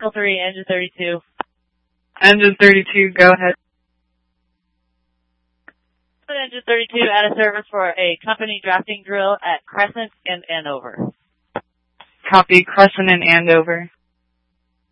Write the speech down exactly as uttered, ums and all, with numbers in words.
Eagle three, engine thirty-two. Engine thirty-two, go ahead. Engine thirty-two out of service for a company drafting drill at Crescent and Andover. Copy, Crescent and Andover.